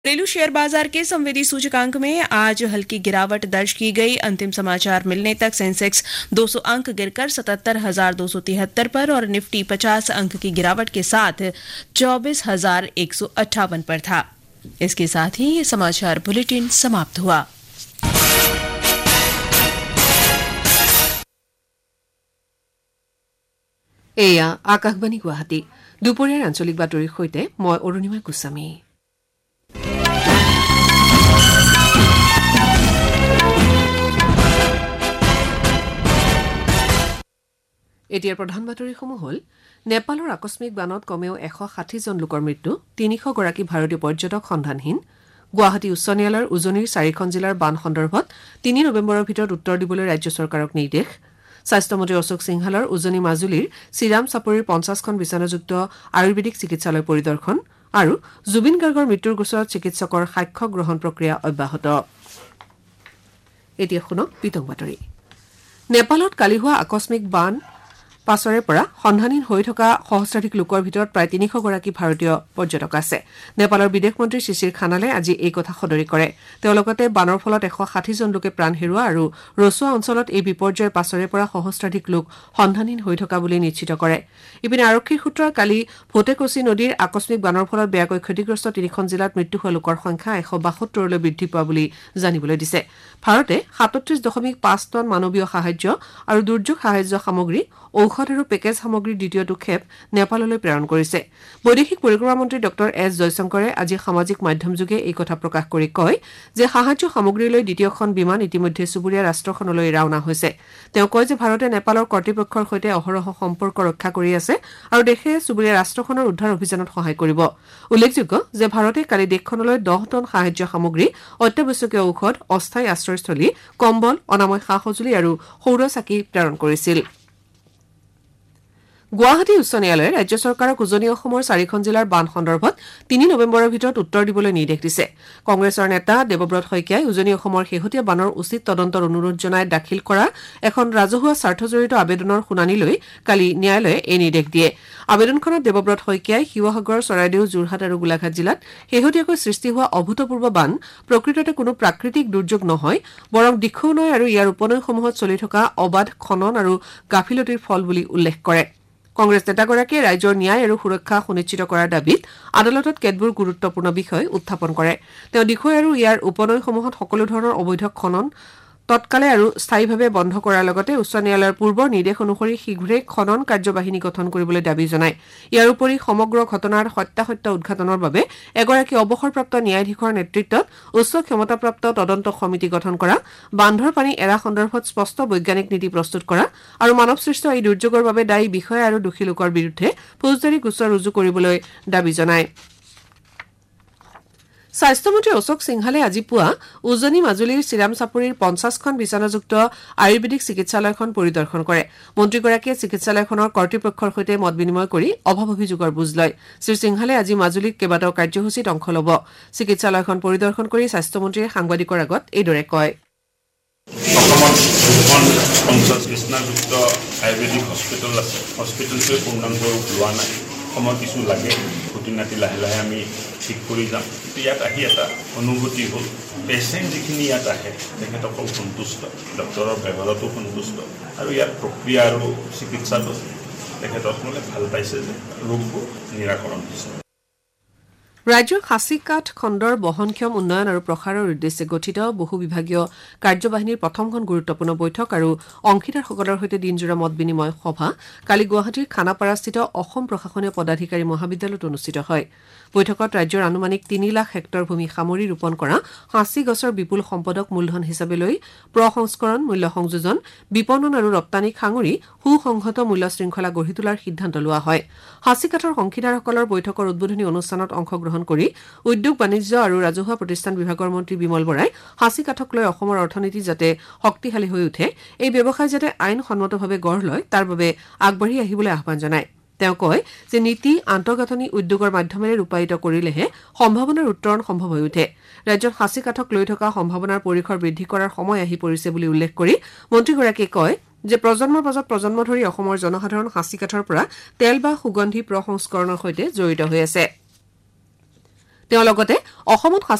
घरेलू शेयर बाजार के संवेदी सूचकांक में आज हल्की गिरावट दर्ज की गई। अंतिम समाचार मिलने तक सेंसेक्स 200 अंक गिरकर 77,273 पर और निफ्टी 50 अंक की गिरावट के साथ 24,158 पर था। इसके साथ ही ये समाचार बुलेटिन समाप्त हुआ। এয়া আকাশবাণী গুৱাহাটী দুপৰীয়াৰ আঞ্চলিক বাতৰিৰ সৈতে মই অৰুণিমা গোস্বামী। এতিয়াৰ প্ৰধান বাতৰিসমূহ হ'ল নেপালৰ আকস্মিক বানত কমেও 160 জন লোকৰ মৃত্যু, 300 গৰাকী ভাৰতীয় পৰ্যটক সন্ধানহীন। গুৱাহাটী উচ্চ ন্যায়ালয়ৰ উজনিৰ 4খন জিলাৰ বান সন্দৰ্ভত 3 নৱেম্বৰৰ ভিতৰত উত্তৰ দিবলৈ ৰাজ্য চৰকাৰক নিৰ্দেশ। স্বাস্থ্যমন্ত্ৰী অশোক সিংহালৰ উজনি মাজুলীৰ শ্ৰীৰাম চাপৰিৰ 50খন বিছনাযুক্ত আয়ুৰ্বেদিক চিকিৎসালয় পৰিদৰ্শন আৰু জুবিন গাৰ্গৰ মৃত্যুৰ গোচৰত চিকিৎসকৰ সাক্ষ্য গ্ৰহণ প্ৰক্ৰিয়া অব্যাহত। এতিয়া শুনক বিতং বাতৰি। নেপালত কালি হোৱা আকস্মিক বান পাছৰে পৰা সন্ধানহীন হৈ থকা সহস্ৰাধিক লোকৰ ভিতৰত প্ৰায় 300 গৰাকী ভাৰতীয় পৰ্যটক আছে। নেপালৰ বিদেশ মন্ত্ৰী শিশিৰ খানালে আজি এই কথা সদৰি কৰে। তেওঁ লগতে বানৰ ফলত 160 জন লোকে প্ৰাণ হেৰুওৱা আৰু ৰচুৱা অঞ্চলত এই বিপৰ্যয়ৰ পাছৰে পৰা সহস্ৰাধিক লোক সন্ধানহীন হৈ থকা বুলি নিশ্চিত কৰে। ইপিনে আৰক্ষীৰ সূত্ৰই কালি ভোটেকচি নদীৰ আকস্মিক বানৰ ফলত বেয়াকৈ ক্ষতিগ্ৰস্ত 3খন জিলাত মৃত্যু হোৱা লোকৰ সংখ্যা 172লৈ বৃদ্ধি পোৱা বুলি জানিবলৈ দিছে। ভাৰতে 37.5 টন মানৱীয় সাহায্য আৰু দুৰ্যোগ সাহায্য সামগ্ৰী, ঔষধ আৰু পেকেজ সামগ্ৰীৰ দ্বিতীয়টো ক্ষেপ নেপাললৈ প্ৰেৰণ কৰিছে। বৈদেশিক পৰিক্ৰমা মন্ত্ৰী ডক্টৰ এছ জয়শংকৰে আজি সামাজিক মাধ্যমযোগে এই কথা প্ৰকাশ কৰি কয় যে সাহায্য সামগ্ৰীলৈ দ্বিতীয়খন বিমান ইতিমধ্যে চুবুৰীয়া ৰাষ্ট্ৰখনলৈ ৰাওনা হৈছে। তেওঁ কয় যে ভাৰতে নেপালৰ কৰ্তৃপক্ষৰ সৈতে অহৰহ সম্পৰ্ক ৰক্ষা কৰি আছে আৰু দেশে চুবুৰীয়া ৰাষ্ট্ৰখনৰ উদ্ধাৰ অভিযানত সহায় কৰিব। উল্লেখযোগ্য যে ভাৰতে কালি দেশখনলৈ 10 টন সাহায্য সামগ্ৰী, অত্যাৱশ্যকীয় ঔষধ, অস্থায়ী আশ্ৰয়স্থলী, কম্বল, অনাময় সা সঁজুলি আৰু সৌৰ চাকি প্ৰেৰণ কৰিছিল। গুৱাহাটী উচ্চ ন্যায়ালয়ে ৰাজ্য চৰকাৰক উজনি অসমৰ 4খন জিলাৰ বান সন্দৰ্ভত 3 নৱেম্বৰৰ ভিতৰত উত্তৰ দিবলৈ নিৰ্দেশ দিছে। কংগ্ৰেছৰ নেতা দেৱব্ৰত শইকীয়াই উজনি অসমৰ শেহতীয়া বানৰ উচিত তদন্তৰ অনুৰোধ জনাই দাখিল কৰা এখন ৰাজহুৱা স্বাৰ্থজড়িত আবেদনৰ শুনানি লৈ কালি ন্যায়ালয়ে এই নিৰ্দেশ দিয়ে। আবেদনখনত দেৱব্ৰত শইকীয়াই শিৱসাগৰ, চৰাইদেউ, যোৰহাট আৰু গোলাঘাট জিলাত শেহতীয়াকৈ সৃষ্টি হোৱা অভূতপূৰ্ব বান প্ৰকৃততে কোনো প্ৰাকৃতিক দুৰ্যোগ নহয়, বৰং দিখৌ নৈ আৰু ইয়াৰ উপনৈসমূহত চলি থকা অবাধ খনন আৰু গাফিলতিৰ ফল বুলি উল্লেখ কৰে। কংগ্ৰেছ নেতাগৰাকীয়ে ৰাইজৰ ন্যায় আৰু সুৰক্ষা সুনিশ্চিত কৰাৰ দাবীত আদালতত কেতবোৰ গুৰুত্বপূৰ্ণ বিষয় উত্থাপন কৰে। তেওঁ দিখৌ আৰু ইয়াৰ উপনৈসমূহত সকলো ধৰণৰ অবৈধ খনন তৎকালে আৰু স্থায়ীভাৱে বন্ধ কৰাৰ লগতে উচ্চ ন্যায়ালয়ৰ পূৰ্বৰ নিৰ্দেশ অনুসৰি শীঘ্ৰেই খনন কাৰ্যবাহিনী গঠন কৰিবলৈ দাবী জনায়। ইয়াৰ উপৰি সমগ্ৰ ঘটনাৰ সত্যাসত্য উদ্ঘাটনৰ বাবে এগৰাকী অৱসৰপ্ৰাপ্ত ন্যায়াধীশৰ নেতৃত্বত উচ্চ ক্ষমতাপ্ৰাপ্ত তদন্ত সমিতি গঠন কৰা, বান্ধৰ পানী এৰা সন্দৰ্ভত স্পষ্ট বৈজ্ঞানিক নীতি প্ৰস্তুত কৰা আৰু মানৱসৃষ্ট এই দুৰ্যোগৰ বাবে দায়ী বিষয়া আৰু দোষী লোকৰ বিৰুদ্ধে ফৌজদাৰী গোচৰ ৰুজু কৰিবলৈ দাবী জনায়। স্বাস্থ্যমন্ত্ৰী অশোক সিংহালে আজি পুৱা উজনি মাজুলীৰ শ্ৰীৰাম চাপৰিৰ 50খন বিছনাযুক্ত আয়ুৰ্বেদিক চিকিৎসালয়খন পৰিদৰ্শন কৰে। মন্ত্ৰীগৰাকীয়ে চিকিৎসালয়খনৰ কৰ্তৃপক্ষৰ সৈতে মত বিনিময় কৰি অভাৱ অভিযোগৰ বুজ লয়। শ্ৰীসিংহালে আজি মাজুলীত কেইবাটাও কাৰ্যসূচীত অংশ ল'ব। চিকিৎসালয়খন পৰিদৰ্শন কৰি স্বাস্থ্যমন্ত্ৰীয়ে সাংবাদিকৰ আগত এইদৰে কয়। অসমত 50 বিছনাযুক্ত আয়ুৰ্বেদিক হস্পিটেল আছে। হস্পিটেলটোৱে পূৰ্ণাংগ ৰূপ লোৱা নাই, সময় কিছু লাগে। খুঁটি নাটি লাহে লাহে আমি ঠিক কৰি যাম। ইয়াত আহি এটা অনুভূতি হ'ল, পেচেণ্ট যিখিনি ইয়াত আহে তেখেতসকল সন্তুষ্ট, ডক্টৰৰ ব্যৱহাৰতো সন্তুষ্ট আৰু ইয়াত প্ৰক্ৰিয়া আৰু চিকিৎসাটো তেখেতসকলে ভাল পাইছে যে ৰোগবোৰ নিৰাকৰণ হৈছে। ৰাজ্যৰ খাচীকাঠ খণ্ডৰ বহনক্ষম উন্নয়ন আৰু প্ৰসাৰৰ উদ্দেশ্যে গঠিত বহুবিভাগীয় কাৰ্যবাহিনীৰ প্ৰথমখন গুৰুত্বপূৰ্ণ বৈঠক আৰু অংশীদাৰসকলৰ সৈতে দিনজোৰা মত বিনিময় সভা কালি গুৱাহাটীৰ খানাপাৰাস্থিত অসম প্ৰশাসনীয় পদাধিকাৰী মহাবিদ্যালয়ত অনুষ্ঠিত হয়। বৈঠকত ৰাজ্যৰ আনুমানিক 3 লাখ হেক্টৰ ভূমি সামৰি ৰোপণ কৰা সাঁচি গছৰ বিপুল সম্পদক মূলধন হিচাপে লৈ প্ৰসংস্কৰণ, মূল্য সংযোজন, বিপণন আৰু ৰপ্তানিক সাঙুৰি সুসংহত মূল্য শৃংখলা গঢ়ি তোলাৰ সিদ্ধান্ত লোৱা হয়। সাঁচি কাঠৰ অংশীদাৰসকলৰ বৈঠকৰ উদ্বোধনী অনুষ্ঠানত অংশগ্ৰহণ কৰি উদ্যোগ, বাণিজ্য আৰু ৰাজহুৱা প্ৰতিষ্ঠান বিভাগৰ মন্ত্ৰী বিমল বৰাই সাঁচি কাঠক লৈ অসমৰ অৰ্থনীতি যাতে শক্তিশালী হৈ উঠে, এই ব্যৱসায় যাতে আইনসন্মতভাৱে গঢ় লয় তাৰ বাবে আগবাঢ়ি আহিবলৈ আহ্বান জনায়। তেওঁ কয় যে নীতি আন্তঃগাঁথনি উদ্যোগৰ মাধ্যমেৰে ৰূপায়িত কৰিলেহে সম্ভাৱনাৰ উত্তৰণ সম্ভৱ হৈ উঠে। ৰাজ্যত সাঁচি কাঠক লৈ থকা সম্ভাৱনাৰ পৰিসৰ বৃদ্ধি কৰাৰ সময় আহি পৰিছে বুলি উল্লেখ কৰি মন্ত্ৰীগৰাকীয়ে কয় যে প্ৰজন্মৰ পাছত প্ৰজন্ম ধৰি অসমৰ জনসাধাৰণ সাঁচি কাঠৰ পৰা তেল বা সুগন্ধি প্ৰসংস্কৰণৰ সৈতে জড়িত হৈ আছে। তেওঁ লগতে অসমত